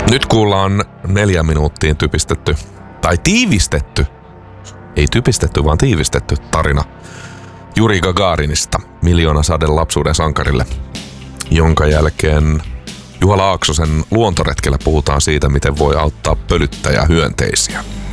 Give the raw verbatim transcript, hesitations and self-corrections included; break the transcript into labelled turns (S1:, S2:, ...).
S1: Nyt kuullaan neljä minuuttiin typistetty, tai tiivistetty, ei typistetty, vaan tiivistetty tarina Juri Gagarinista, miljoonasaden lapsuuden sankarille, jonka jälkeen Juha Laaksosen luontoretkellä puhutaan siitä, miten voi auttaa pölyttäjähyönteisiä.